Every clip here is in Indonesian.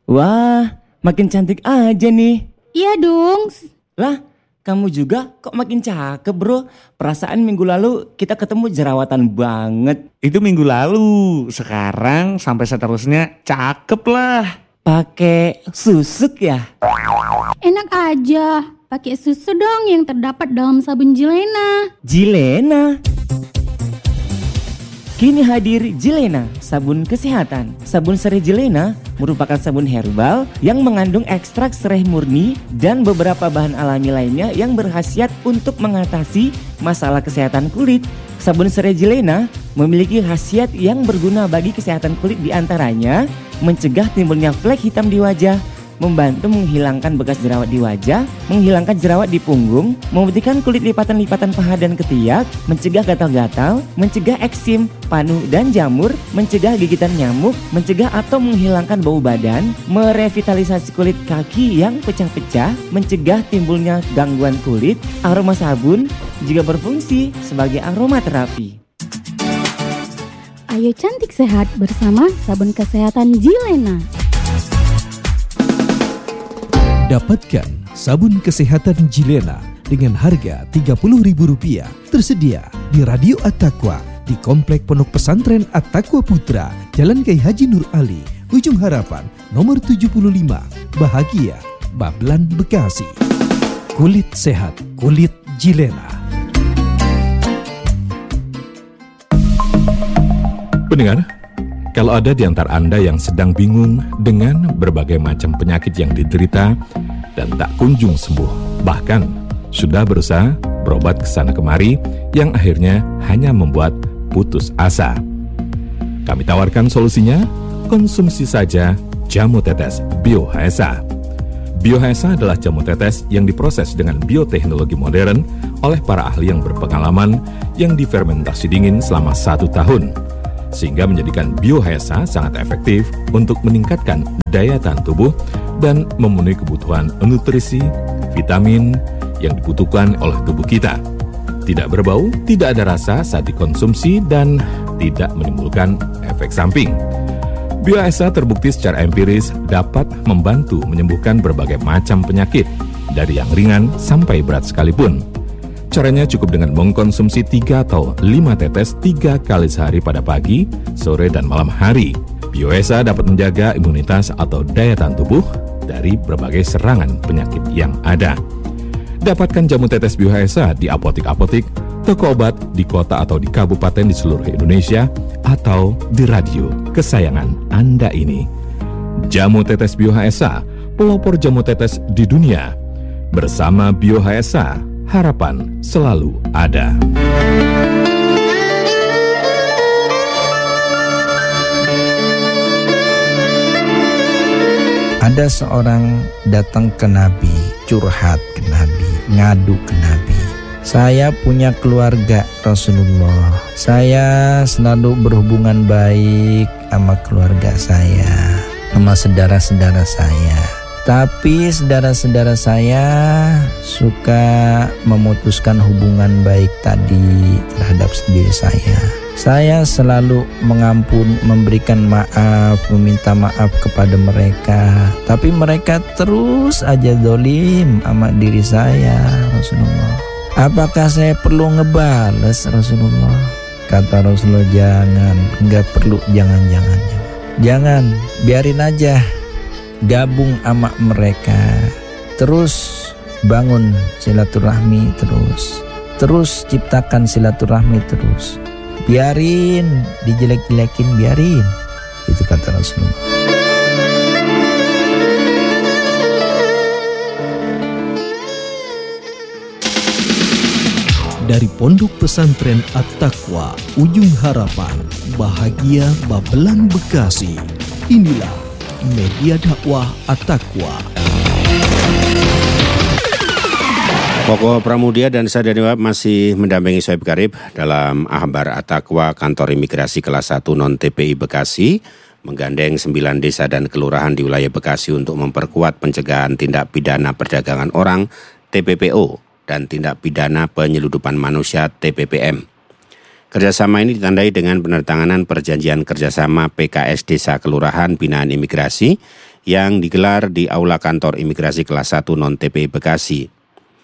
Wah, makin cantik aja nih. Iya dong. Lah, kamu juga kok makin cakep bro. Perasaan minggu lalu kita ketemu jerawatan banget. Itu minggu lalu. Sekarang sampai seterusnya cakep lah. Pakai susuk ya? Enak aja. Pakai susu dong yang terdapat dalam sabun Jilena. Jilena? Kini hadir Jilena, sabun kesehatan. Sabun serai Jilena merupakan sabun herbal yang mengandung ekstrak serai murni dan beberapa bahan alami lainnya yang berkhasiat untuk mengatasi masalah kesehatan kulit. Sabun serai Jilena memiliki khasiat yang berguna bagi kesehatan kulit, diantaranya mencegah timbulnya flek hitam di wajah, membantu menghilangkan bekas jerawat di wajah, menghilangkan jerawat di punggung, memutihkan kulit lipatan-lipatan paha dan ketiak, mencegah gatal-gatal, mencegah eksim, panu dan jamur, mencegah gigitan nyamuk, mencegah atau menghilangkan bau badan, merevitalisasi kulit kaki yang pecah-pecah, mencegah timbulnya gangguan kulit. Aroma sabun juga berfungsi sebagai aromaterapi. Ayo cantik sehat bersama sabun kesehatan Jilena. Dapatkan sabun kesehatan Jilena dengan harga Rp30.000 tersedia di Radio At-Taqwa di Komplek Pondok Pesantren At-Taqwa Putra, Jalan Kiai Haji Nur Ali, Ujung Harapan, nomor 75, Bahagia, Bablan, Bekasi. Kulit sehat, kulit Jilena. Pendengar, kalau ada di antara Anda yang sedang bingung dengan berbagai macam penyakit yang diderita dan tak kunjung sembuh, bahkan sudah berusaha berobat ke sana kemari yang akhirnya hanya membuat putus asa. Kami tawarkan solusinya, konsumsi saja jamu tetes Biohaesa. Biohaesa adalah jamu tetes yang diproses dengan bioteknologi modern oleh para ahli yang berpengalaman yang difermentasi dingin selama 1 tahun. Sehingga menjadikan Biohaesa sangat efektif untuk meningkatkan daya tahan tubuh dan memenuhi kebutuhan nutrisi, vitamin yang dibutuhkan oleh tubuh kita. Tidak berbau, tidak ada rasa saat dikonsumsi, dan tidak menimbulkan efek samping. Biohaesa terbukti secara empiris dapat membantu menyembuhkan berbagai macam penyakit, dari yang ringan sampai berat sekalipun. Caranya cukup dengan mengkonsumsi 3 atau 5 tetes 3 kali sehari pada pagi, sore, dan malam hari. Biohaesa dapat menjaga imunitas atau daya tahan tubuh dari berbagai serangan penyakit yang ada. Dapatkan jamu tetes Biohaesa di apotik-apotik, toko obat di kota atau di kabupaten di seluruh Indonesia, atau di radio kesayangan Anda ini. Jamu tetes Biohaesa, pelopor jamu tetes di dunia. Bersama Biohaesa, harapan selalu ada. Ada seorang datang ke Nabi, curhat ke Nabi, ngadu ke Nabi. Saya punya keluarga Rasulullah. Saya selalu berhubungan baik sama keluarga saya, sama saudara-saudara saya. Tapi saudara-saudara saya suka memutuskan hubungan baik tadi terhadap diri saya. Saya selalu mengampun, memberikan maaf, meminta maaf kepada mereka. Tapi mereka terus aja zalim sama diri saya, Rasulullah. Apakah saya perlu ngebales, Rasulullah? Kata Rasulullah, jangan, enggak perlu, jangan, biarin aja. Gabung sama mereka, terus bangun silaturahmi, terus ciptakan silaturahmi, terus biarin dijelek-jelekin, biarin. Itu kata Rasulullah. Dari Pondok Pesantren At-Taqwa, Ujung Harapan, Bahagia, Babelan, Bekasi. Inilah media dakwah At-Taqwa. Koko Pramudia dan saya Daniel masih mendampingi Soeb Karib dalam Ahbar At-Taqwa Kantor Imigrasi Kelas 1 Non-TPI Bekasi, menggandeng 9 desa dan kelurahan di wilayah Bekasi untuk memperkuat pencegahan tindak pidana perdagangan orang TPPO dan tindak pidana penyeludupan manusia TPPM. Kerjasama ini ditandai dengan penandatanganan perjanjian kerjasama PKS Desa Kelurahan Binaan Imigrasi yang digelar di Aula Kantor Imigrasi Kelas 1 Non-TPI Bekasi.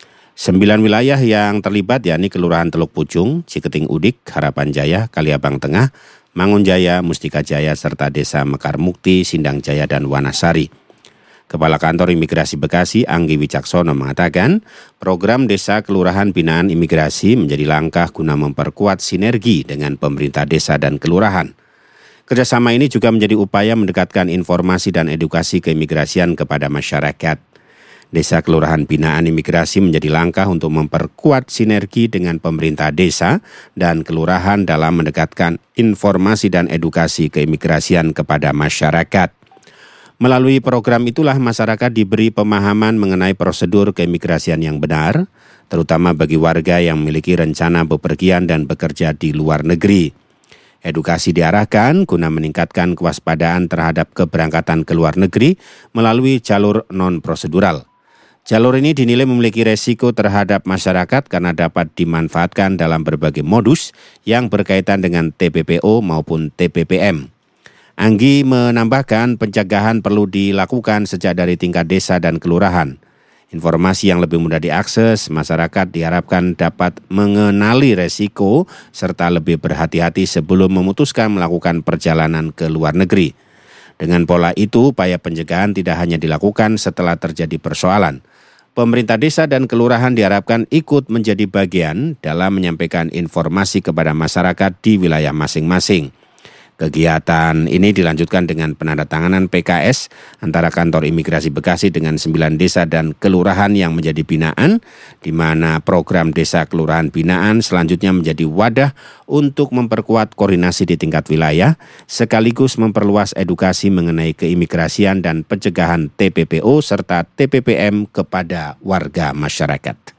9 wilayah yang terlibat yakni Kelurahan Teluk Pucung, Ciketing Udik, Harapan Jaya, Kaliabang Tengah, Mangun Jaya, Mustika Jaya, serta Desa Mekar Mukti, Sindang Jaya, dan Wanasari. Kepala Kantor Imigrasi Bekasi, Anggi Wicaksono mengatakan, program Desa Kelurahan Binaan Imigrasi menjadi langkah guna memperkuat sinergi dengan pemerintah desa dan kelurahan. Kerjasama ini juga menjadi upaya mendekatkan informasi dan edukasi keimigrasian kepada masyarakat. Desa Kelurahan Binaan Imigrasi menjadi langkah untuk memperkuat sinergi dengan pemerintah desa dan kelurahan dalam mendekatkan informasi dan edukasi keimigrasian kepada masyarakat. Melalui program itulah masyarakat diberi pemahaman mengenai prosedur keimigrasian yang benar, terutama bagi warga yang memiliki rencana bepergian dan bekerja di luar negeri. Edukasi diarahkan guna meningkatkan kewaspadaan terhadap keberangkatan ke luar negeri melalui jalur non-prosedural. Jalur ini dinilai memiliki resiko terhadap masyarakat karena dapat dimanfaatkan dalam berbagai modus yang berkaitan dengan TPPO maupun TPPM. Anggi menambahkan pencegahan perlu dilakukan sejak dari tingkat desa dan kelurahan. Informasi yang lebih mudah diakses, masyarakat diharapkan dapat mengenali resiko serta lebih berhati-hati sebelum memutuskan melakukan perjalanan ke luar negeri. Dengan pola itu, upaya pencegahan tidak hanya dilakukan setelah terjadi persoalan. Pemerintah desa dan kelurahan diharapkan ikut menjadi bagian dalam menyampaikan informasi kepada masyarakat di wilayah masing-masing. Kegiatan ini dilanjutkan dengan penandatanganan PKS antara Kantor Imigrasi Bekasi dengan 9 desa dan kelurahan yang menjadi binaan, di mana program Desa Kelurahan Binaan selanjutnya menjadi wadah untuk memperkuat koordinasi di tingkat wilayah, sekaligus memperluas edukasi mengenai keimigrasian dan pencegahan TPPO serta TPPM kepada warga masyarakat.